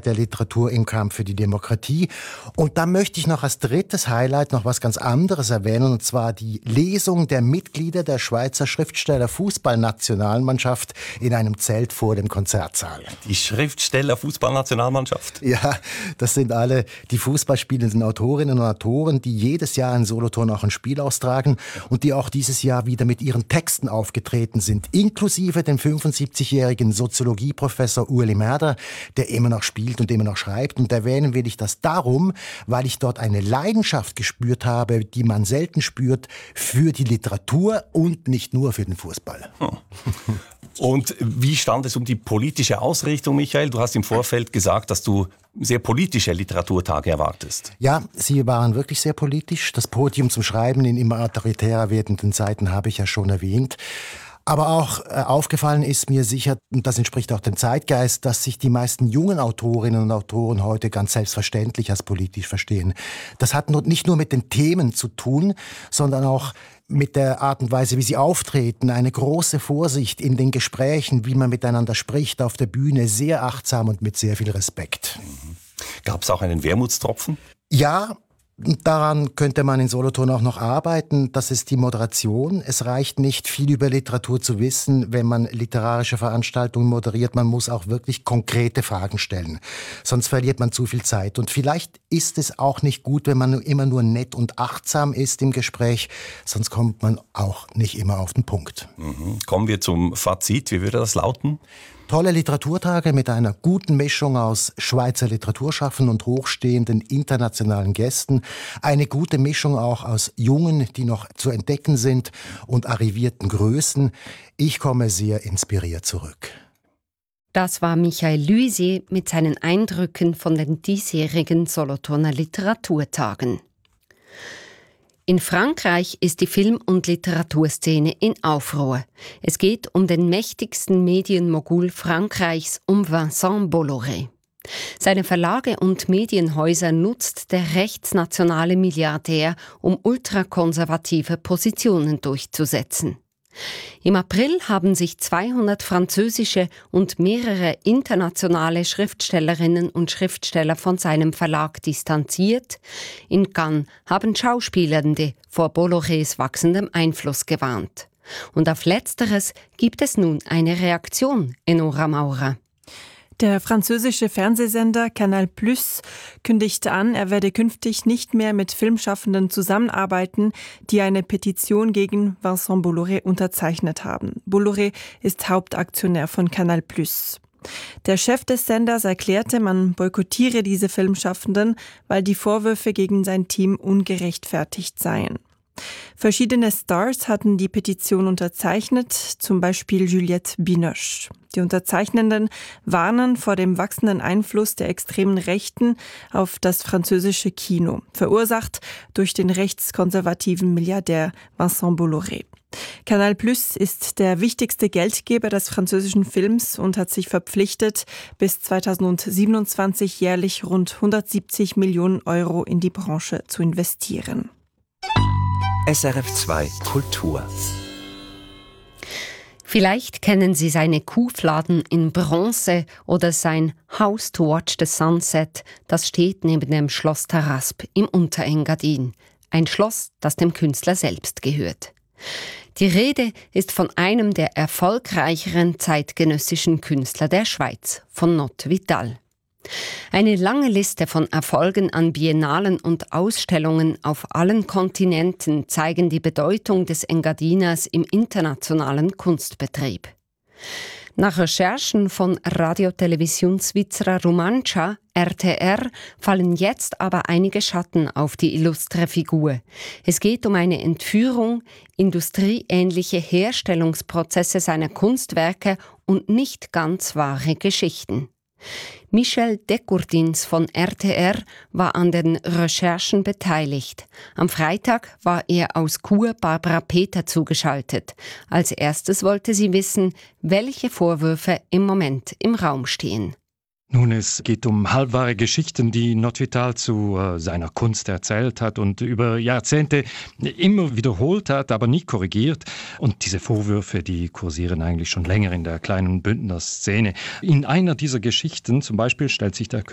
Wichtigkeit der Literatur im Kampf für die Demokratie. Und da möchte ich noch als drittes Highlight noch was ganz anderes erwähnen, und zwar die Lesung der Mitglieder der Schweizer Schriftsteller-Fußballnationalmannschaft in einem Zelt vor dem Konzertsaal. Die Schriftsteller-Fußballnationalmannschaft? Ja, das sind alle die fußballspielenden Autorinnen und Autoren, die jedes Jahr in Solothurn auch ein Spiel austragen und die auch dieses Jahr wieder mit ihren Texten aufgetreten sind, inklusive dem 75-jährigen Soziologieprofessor Ueli Merder, der immer noch spielt und immer noch schreibt. Und erwähnen will ich das darum, weil ich dort eine Leidenschaft gespürt habe, die man selten spürt, für die Literatur und nicht nur für den Fußball. Und wie stand es um die politische Ausrichtung, Michael? Du hast im Vorfeld gesagt, dass du sehr politische Literaturtage erwartest. Ja, sie waren wirklich sehr politisch. Das Podium zum Schreiben in immer autoritärer werdenden Zeiten habe ich ja schon erwähnt. Aber auch aufgefallen ist mir sicher, und das entspricht auch dem Zeitgeist, dass sich die meisten jungen Autorinnen und Autoren heute ganz selbstverständlich als politisch verstehen. Das hat nicht nur mit den Themen zu tun, sondern auch mit der Art und Weise, wie sie auftreten. Eine große Vorsicht in den Gesprächen, wie man miteinander spricht auf der Bühne, sehr achtsam und mit sehr viel Respekt. Gab es auch einen Wermutstropfen? Ja. Daran könnte man in Solothurn auch noch arbeiten. Das ist die Moderation. Es reicht nicht, viel über Literatur zu wissen, wenn man literarische Veranstaltungen moderiert. Man muss auch wirklich konkrete Fragen stellen. Sonst verliert man zu viel Zeit. Und vielleicht ist es auch nicht gut, wenn man immer nur nett und achtsam ist im Gespräch. Sonst kommt man auch nicht immer auf den Punkt. Kommen wir zum Fazit. Wie würde das lauten? Tolle Literaturtage mit einer guten Mischung aus Schweizer Literaturschaffenden und hochstehenden internationalen Gästen. Eine gute Mischung auch aus Jungen, die noch zu entdecken sind, und arrivierten Größen. Ich komme sehr inspiriert zurück. Das war Michael Luisier mit seinen Eindrücken von den diesjährigen Solothurner Literaturtagen. In Frankreich ist die Film- und Literaturszene in Aufruhr. Es geht um den mächtigsten Medienmogul Frankreichs, um Vincent Bolloré. Seine Verlage und Medienhäuser nutzt der rechtsnationale Milliardär, um ultrakonservative Positionen durchzusetzen. Im April haben sich 200 französische und mehrere internationale Schriftstellerinnen und Schriftsteller von seinem Verlag distanziert. In Cannes haben Schauspielende vor Bollorés wachsendem Einfluss gewarnt. Und auf Letzteres gibt es nun eine Reaktion, Enora Maurer. Der französische Fernsehsender Canal+ kündigte an, er werde künftig nicht mehr mit Filmschaffenden zusammenarbeiten, die eine Petition gegen Vincent Bolloré unterzeichnet haben. Bolloré ist Hauptaktionär von Canal+. Der Chef des Senders erklärte, man boykottiere diese Filmschaffenden, weil die Vorwürfe gegen sein Team ungerechtfertigt seien. Verschiedene Stars hatten die Petition unterzeichnet, zum Beispiel Juliette Binoche. Die Unterzeichnenden warnen vor dem wachsenden Einfluss der extremen Rechten auf das französische Kino, verursacht durch den rechtskonservativen Milliardär Vincent Bolloré. Canal+ ist der wichtigste Geldgeber des französischen Films und hat sich verpflichtet, bis 2027 jährlich rund 170 Millionen Euro in die Branche zu investieren. SRF 2 Kultur. Vielleicht kennen Sie seine Kuhfladen in Bronze oder sein House to Watch the Sunset, das steht neben dem Schloss Tarasp im Unterengadin. Ein Schloss, das dem Künstler selbst gehört. Die Rede ist von einem der erfolgreicheren zeitgenössischen Künstler der Schweiz, von Not Vital. Eine lange Liste von Erfolgen an Biennalen und Ausstellungen auf allen Kontinenten zeigen die Bedeutung des Engadiners im internationalen Kunstbetrieb. Nach Recherchen von Radio-Television Svizzera Romancia, RTR, fallen jetzt aber einige Schatten auf die illustre Figur. Es geht um eine Entführung, industrieähnliche Herstellungsprozesse seiner Kunstwerke und nicht ganz wahre Geschichten. Michel Decourtins von RTR war an den Recherchen beteiligt. Am Freitag war er aus Chur Barbara Peter zugeschaltet. Als erstes wollte sie wissen, welche Vorwürfe im Moment im Raum stehen. Nun, es geht um halbwahre Geschichten, die Not Vital zu seiner Kunst erzählt hat und über Jahrzehnte immer wiederholt hat, aber nie korrigiert. Und diese Vorwürfe, die kursieren eigentlich schon länger in der kleinen Bündner Szene. In einer dieser Geschichten zum Beispiel stellt sich der